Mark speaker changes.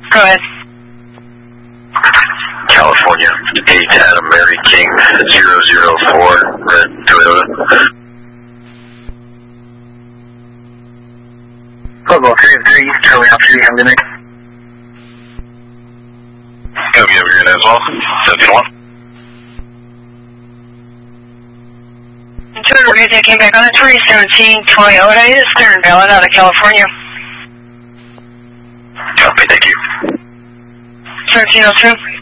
Speaker 1: Go ahead.
Speaker 2: California, 8 Adam Mary King, 004, red Toyota.
Speaker 3: Football 3-3, Charlie Alpha, you have a good night.
Speaker 2: Copy, have a good night as well. 7-1.
Speaker 1: They came back on a 2017 Toyota Eastern, valid out of California.
Speaker 2: Copy, thank you.
Speaker 1: 1302.